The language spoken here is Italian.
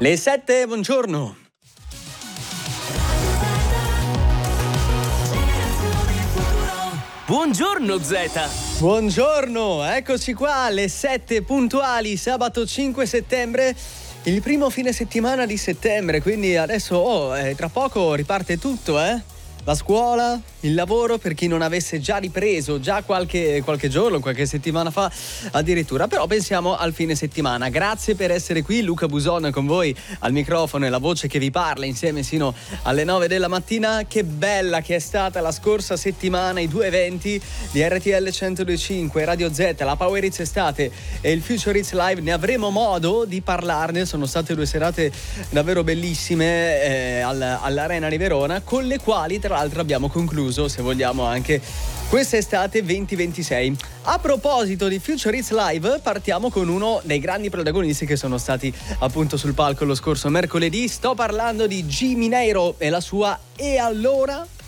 Le 7, buongiorno. Buongiorno Zeta. Buongiorno, eccoci qua alle 7 puntuali, sabato 5 settembre, il primo fine settimana di settembre, quindi adesso tra poco riparte tutto, La scuola, il lavoro, per chi non avesse già ripreso già qualche giorno, qualche settimana fa addirittura, però pensiamo al fine settimana. Grazie per essere qui, Luca Buson con voi al microfono e la voce che vi parla insieme sino alle 9 della mattina. Che bella che è stata la scorsa settimana, i due eventi di RTL 102.5, Radio Z, la Power Hits Estate e il Future Hits Live. Ne avremo modo di parlarne, sono state due serate davvero bellissime all'Arena di Verona, con le quali tra l'altro abbiamo concluso, se vogliamo, anche quest'estate 2026. A proposito di Future Hits Live, partiamo con uno dei grandi protagonisti che sono stati appunto sul palco lo scorso mercoledì. Sto parlando di Jimmy Neiro e la sua E allora?